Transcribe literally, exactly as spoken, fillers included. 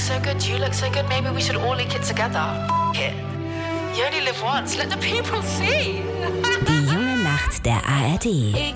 so good, you look so good, maybe we should all leak it together. F it. You only live once, let the people see. Die junge Nacht der A R D.